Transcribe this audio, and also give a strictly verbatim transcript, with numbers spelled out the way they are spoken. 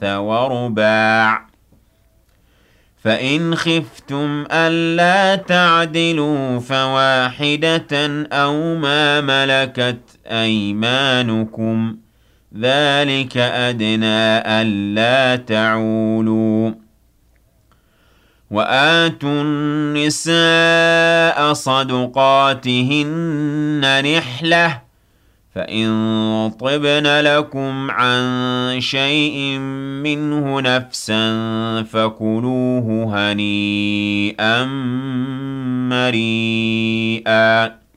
وثلاث ورباع. فإن خفتم ألا تعدلوا فواحدة أو ما ملكت أيمانكم ذلك أدنى ألا تعولوا. وآتوا النساء صدقاتهن نحلة فإن طبن لكم عن شيء منه نفسا فكلوه هنيئا مريئا.